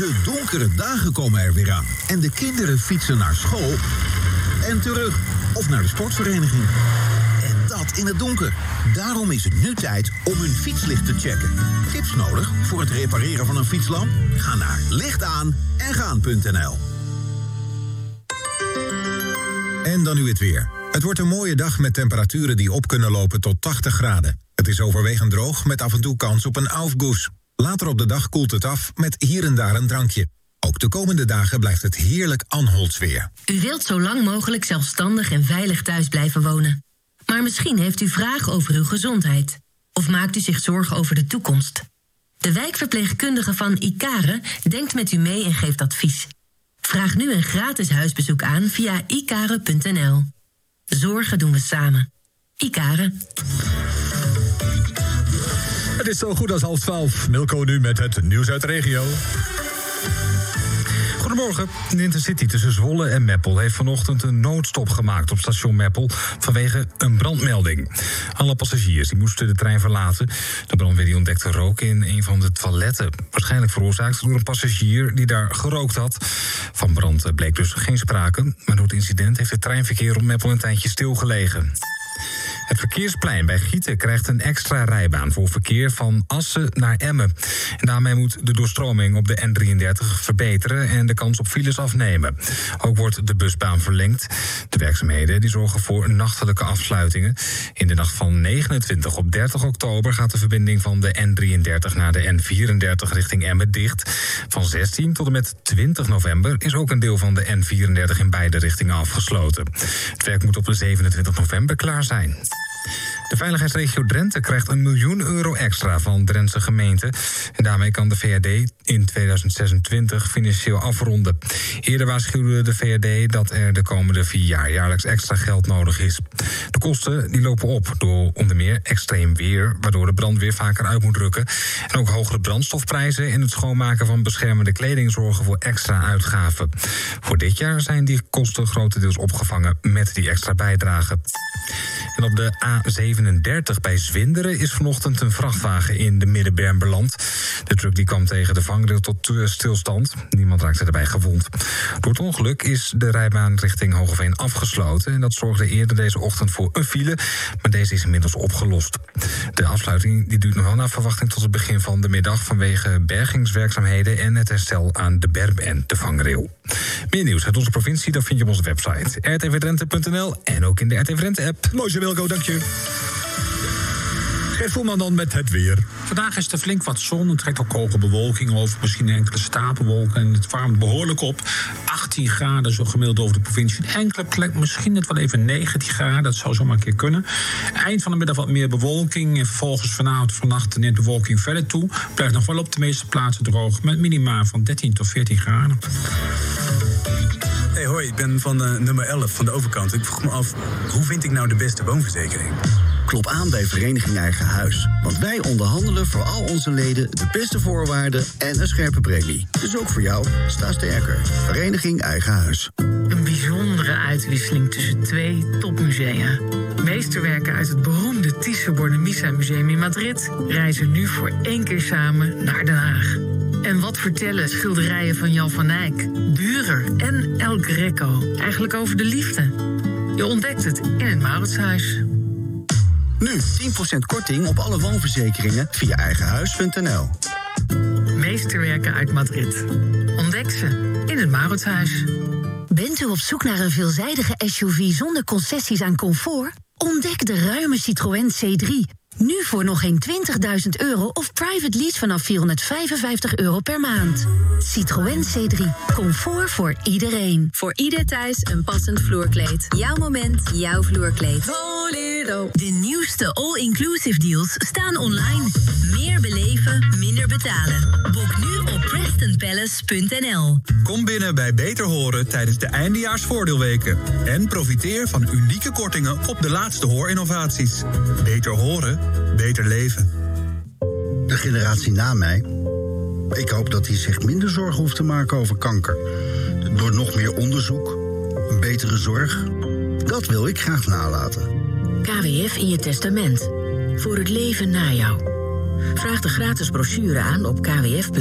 De donkere dagen komen er weer aan. En de kinderen fietsen naar school en terug. Of naar de sportvereniging. En dat in het donker. Daarom is het nu tijd om hun fietslicht te checken. Tips nodig voor het repareren van een fietslamp? Ga naar lichtaanengaan.nl. En dan nu het weer. Het wordt een mooie dag met temperaturen die op kunnen lopen tot 80 graden. Het is overwegend droog met af en toe kans op een aufguss. Later op de dag koelt het af met hier en daar een drankje. Ook de komende dagen blijft het heerlijk Anholtsweer. U wilt zo lang mogelijk zelfstandig en veilig thuis blijven wonen. Maar misschien heeft u vragen over uw gezondheid. Of maakt u zich zorgen over de toekomst. De wijkverpleegkundige van Icare denkt met u mee en geeft advies. Vraag nu een gratis huisbezoek aan via icare.nl. Zorgen doen we samen. Icare. Het is zo goed als 11:30. Milko nu met het nieuws uit de regio. Goedemorgen. De Intercity tussen Zwolle en Meppel heeft vanochtend een noodstop gemaakt op station Meppel vanwege een brandmelding. Alle passagiers die moesten de trein verlaten. De brandweer die ontdekte rook in een van de toiletten. Waarschijnlijk veroorzaakt door een passagier die daar gerookt had. Van brand bleek dus geen sprake, maar door het incident heeft het treinverkeer op Meppel een tijdje stilgelegen. Het verkeersplein bij Gieten krijgt een extra rijbaan voor verkeer van Assen naar Emmen. En daarmee moet de doorstroming op de N33 verbeteren en de kans op files afnemen. Ook wordt de busbaan verlengd. De werkzaamheden die zorgen voor nachtelijke afsluitingen. In de nacht van 29 op 30 oktober gaat de verbinding van de N33 naar de N34 richting Emmen dicht. Van 16 tot en met 20 november is ook een deel van de N34 in beide richtingen afgesloten. Het werk moet op de 27 november klaar zijn. De veiligheidsregio Drenthe krijgt €1 miljoen extra van Drentse gemeenten. En daarmee kan de VRD in 2026 financieel afronden. Eerder waarschuwde de VRD dat er de komende 4 jaar jaarlijks extra geld nodig is. De kosten die lopen op door onder meer extreem weer, waardoor de brandweer vaker uit moet rukken. En ook hogere brandstofprijzen en het schoonmaken van beschermende kleding zorgen voor extra uitgaven. Voor dit jaar zijn die kosten grotendeels opgevangen met die extra bijdrage. En op de A37 bij Zwinderen is vanochtend een vrachtwagen in de Middenberm beland. De truck die kwam tegen de vangrail tot stilstand. Niemand raakte erbij gewond. Door het ongeluk is de rijbaan richting Hogeveen afgesloten. En dat zorgde eerder deze ochtend voor een file, maar deze is inmiddels opgelost. De afsluiting die duurt nog wel naar verwachting tot het begin van de middag vanwege bergingswerkzaamheden en het herstel aan de berm en de vangrail. Meer nieuws uit onze provincie, dat vind je op onze website rtvdrenthe.nl en ook in de RTV Drenthe-app. Mooi zo, Wilco, dank je. Gert Voelman dan met het weer. Vandaag is er flink wat zon. Er trekt ook hoge bewolking over, misschien enkele stapelwolken. En het warmt behoorlijk op. 18 graden zo gemiddeld over de provincie. Een enkele plek misschien net wel even 19 graden. Dat zou zomaar een keer kunnen. Eind van de middag wat meer bewolking. En vervolgens vanavond vannacht neemt de bewolking verder toe. Blijft nog wel op de meeste plaatsen droog. Met minima van 13 tot 14 graden. Hey, hoi, ik ben van nummer 11 van de overkant. Ik vroeg me af, hoe vind ik nou de beste woonverzekering? Klop aan bij Vereniging Eigen Huis. Want wij onderhandelen voor al onze leden de beste voorwaarden en een scherpe premie. Dus ook voor jou, sta sterker. Vereniging Eigen Huis. Een bijzondere uitwisseling tussen 2 topmusea. Meesterwerken uit het beroemde Thyssen-Bornemisza Museum in Madrid reizen nu voor 1 keer samen naar Den Haag. En wat vertellen schilderijen van Jan van Eyck, Dürer en El Greco eigenlijk over de liefde? Je ontdekt het in het Mauritshuis. Nu 10% korting op alle woonverzekeringen via eigenhuis.nl. Meesterwerken uit Madrid. Ontdek ze in het Mauritshuis. Bent u op zoek naar een veelzijdige SUV zonder concessies aan comfort? Ontdek de ruime Citroën C3. Nu voor nog geen €20.000 of private lease vanaf €455 per maand. Citroën C3. Comfort voor iedereen. Voor ieder thuis een passend vloerkleed. Jouw moment, jouw vloerkleed. De nieuwste all-inclusive deals staan online. Meer beleven, minder betalen. Boek nu op PrestonPalace.nl. Kom binnen bij Beter Horen tijdens de eindejaarsvoordeelweken. En profiteer van unieke kortingen op de laatste hoorinnovaties. Beter horen, beter leven. De generatie na mij. Ik hoop dat die zich minder zorgen hoeft te maken over kanker. Door nog meer onderzoek, een betere zorg. Dat wil ik graag nalaten. KWF in je testament. Voor het leven na jou. Vraag de gratis brochure aan op kwf.